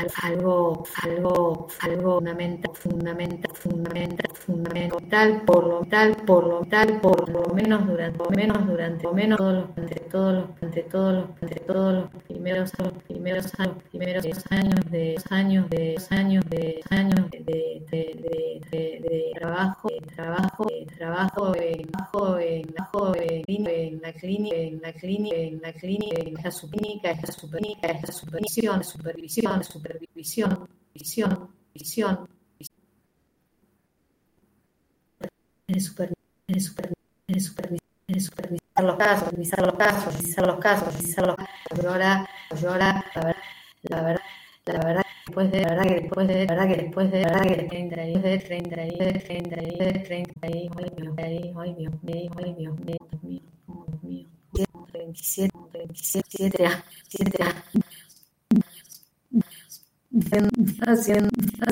fundamental, por lo menos durante todos los primeros años de trabajo en la clínica, en la supervisión, revisar los casos. Ahora, la verdad que después de 30 27 años,